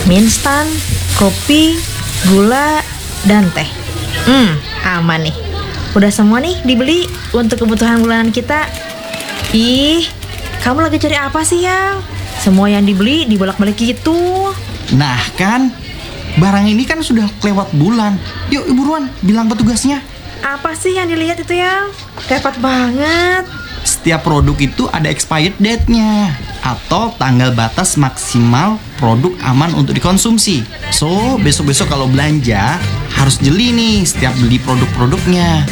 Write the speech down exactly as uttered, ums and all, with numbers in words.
mie instan, kopi, gula, dan teh. Hmm, aman nih. Udah semua nih dibeli untuk kebutuhan bulanan kita. Ih, kamu lagi cari apa sih, Yang? Semua yang dibeli dibolak-balik gitu. Nah kan, barang ini kan sudah kelewat bulan. Yuk buruan bilang petugasnya. Apa sih yang dilihat itu, Yang? Repot banget. Setiap produk itu ada expired date-nya atau tanggal batas maksimal produk aman untuk dikonsumsi. So, besok-besok kalau belanja harus jeli nih setiap beli produk-produknya.